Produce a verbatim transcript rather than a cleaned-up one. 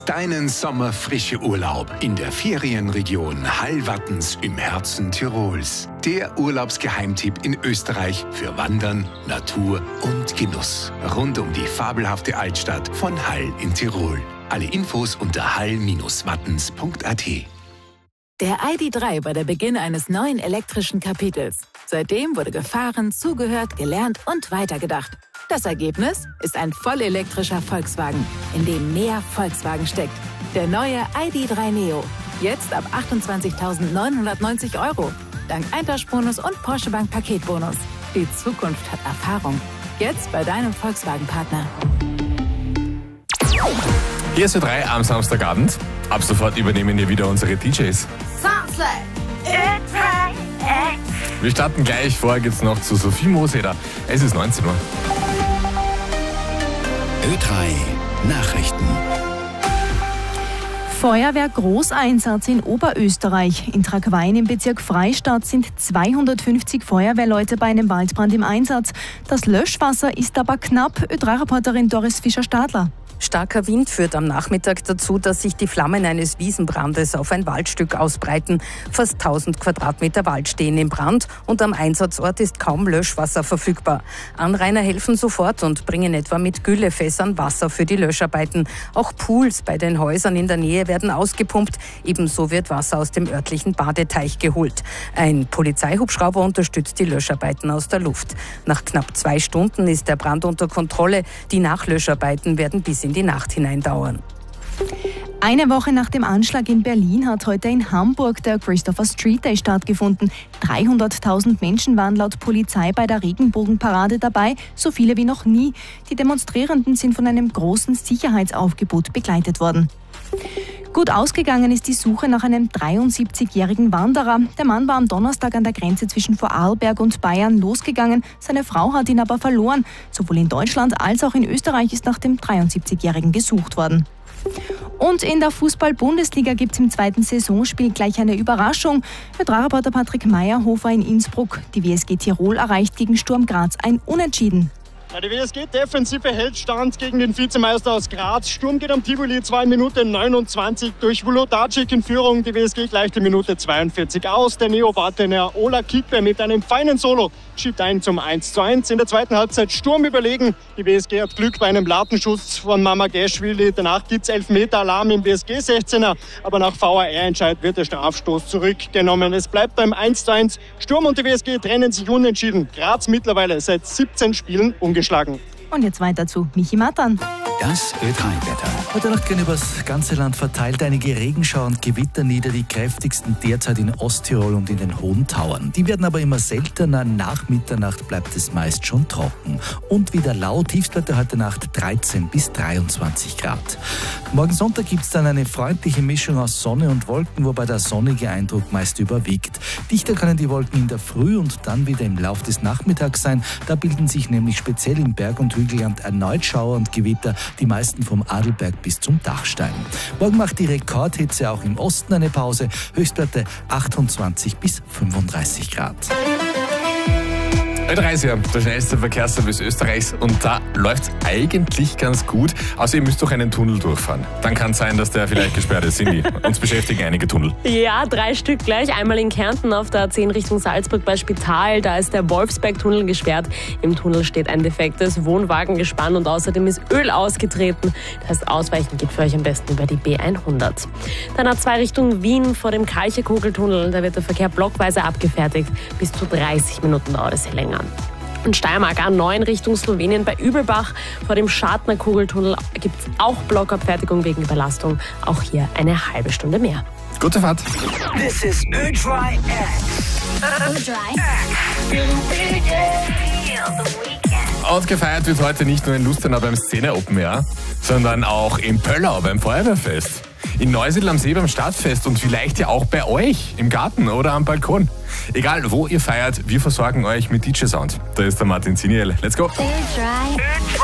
Deinen sommerfrische Urlaub in der Ferienregion Hallwattens im Herzen Tirols. Der Urlaubsgeheimtipp in Österreich für Wandern, Natur und Genuss. Rund um die fabelhafte Altstadt von Hall in Tirol. Alle Infos unter hall Bindestrich wattens Punkt a t. Der I D drei war der Beginn eines neuen elektrischen Kapitels. Seitdem wurde gefahren, zugehört, gelernt und weitergedacht. Das Ergebnis ist ein vollelektrischer Volkswagen, in dem mehr Volkswagen steckt. Der neue I D drei Neo. Jetzt ab achtundzwanzigtausendneunhundertneunzig Euro. Dank Eintauschbonus und Porsche Bank Paketbonus. Die Zukunft hat Erfahrung. Jetzt bei deinem Volkswagen-Partner. Hier ist Ö drei am Samstagabend. Ab sofort übernehmen wir wieder unsere D Js. Wir starten gleich. Vorher geht's noch zu Sophie Moseder. Es ist neunzehn Uhr. Ö drei Nachrichten. Feuerwehr-Großeinsatz in Oberösterreich. In Tragwein im Bezirk Freistadt sind zweihundertfünfzig Feuerwehrleute bei einem Waldbrand im Einsatz. Das Löschwasser ist aber knapp. Ö drei Reporterin Doris Fischer-Stadler. Starker Wind führt am Nachmittag dazu, dass sich die Flammen eines Wiesenbrandes auf ein Waldstück ausbreiten. Fast tausend Quadratmeter Wald stehen im Brand und am Einsatzort ist kaum Löschwasser verfügbar. Anrainer helfen sofort und bringen etwa mit Güllefässern Wasser für die Löscharbeiten. Auch Pools bei den Häusern in der Nähe werden ausgepumpt. Ebenso wird Wasser aus dem örtlichen Badeteich geholt. Ein Polizeihubschrauber unterstützt die Löscharbeiten aus der Luft. Nach knapp zwei Stunden ist der Brand unter Kontrolle. Die Nachlöscharbeiten werden bis in die Nacht hinein dauern. Eine Woche nach dem Anschlag in Berlin hat heute in Hamburg der Christopher Street Day stattgefunden. dreihunderttausend Menschen waren laut Polizei bei der Regenbogenparade dabei, so viele wie noch nie. Die Demonstrierenden sind von einem großen Sicherheitsaufgebot begleitet worden. Gut ausgegangen ist die Suche nach einem dreiundsiebzigjährigen Wanderer. Der Mann war am Donnerstag an der Grenze zwischen Vorarlberg und Bayern losgegangen. Seine Frau hat ihn aber verloren. Sowohl in Deutschland als auch in Österreich ist nach dem dreiundsiebzigjährigen gesucht worden. Und in der Fußball-Bundesliga gibt es im zweiten Saisonspiel gleich eine Überraschung. Ö drei Reporter Patrick Meyerhofer in Innsbruck. Die W S G Tirol erreicht gegen Sturm Graz ein Unentschieden. Ja, die W S G-Defensive hält stand gegen den Vizemeister aus Graz. Sturm geht am Tivoli zwar in Minute neunundzwanzig durch Vulodacic in Führung. Die W S G gleicht in Minute zweiundvierzig aus. Der Neobartener Ola Kikbe mit einem feinen Solo schiebt ein zum eins zu eins. In der zweiten Halbzeit Sturm überlegen. Die W S G hat Glück bei einem Latenschuss von Mamagashvili. Danach gibt es Elfmeter-Alarm im W S G-sechzehner. Aber nach V A R-Entscheid wird der Strafstoß zurückgenommen. Es bleibt beim eins zu eins. Sturm und die W S G trennen sich unentschieden. Graz mittlerweile seit siebzehn Spielen ungeschlagen. Und jetzt weiter zu Michi Matan. Das Ö drei Wetter. Heute Nacht gehen übers ganze Land verteilt einige Regenschauer und Gewitter nieder, die kräftigsten derzeit in Osttirol und in den Hohen Tauern. Die werden aber immer seltener. Nach Mitternacht bleibt es meist schon trocken. Und wieder lau. Tiefstwerte heute Nacht dreizehn bis dreiundzwanzig Grad. Morgen Sonntag gibt es dann eine freundliche Mischung aus Sonne und Wolken, wobei der sonnige Eindruck meist überwiegt. Dichter können die Wolken in der Früh und dann wieder im Lauf des Nachmittags sein. Da bilden sich nämlich speziell im Berg- und Hügelland erneut Schauer und Gewitter, die meisten vom Adelberg bis zum Dachstein. Morgen macht die Rekordhitze auch im Osten eine Pause. Höchstwerte achtundzwanzig bis fünfunddreißig Grad. Ö drei ist ja der schnellste Verkehrsservice Österreichs und da läuft es eigentlich ganz gut. Außer ihr müsst durch einen Tunnel durchfahren. Dann kann es sein, dass der vielleicht gesperrt ist. Cindy, uns beschäftigen einige Tunnel. Ja, drei Stück gleich. Einmal in Kärnten auf der A zehn Richtung Salzburg bei Spital. Da ist der Wolfsberg-Tunnel gesperrt. Im Tunnel steht ein defektes Wohnwagengespann und außerdem ist Öl ausgetreten. Das heißt, Ausweichen geht für euch am besten über die B hundert. Dann A zwei Richtung Wien vor dem Kalche-Kugeltunnel. Da wird der Verkehr blockweise abgefertigt. Bis zu dreißig Minuten dauert es hier länger. In Steiermark A neun Richtung Slowenien bei Übelbach vor dem Schartner Kugeltunnel gibt es auch Blockabfertigung wegen Überlastung. Auch hier eine halbe Stunde mehr. Gute Fahrt. This is Ö drei X. Und gefeiert wird heute nicht nur in Lustenau beim Szene Open Air, sondern auch in Pöllau beim Feuerwehrfest. In Neusiedl am See beim Stadtfest und vielleicht ja auch bei euch im Garten oder am Balkon. Egal wo ihr feiert, wir versorgen euch mit D J-Sound. Da ist der Martin Ziniel. Let's go! Ö drei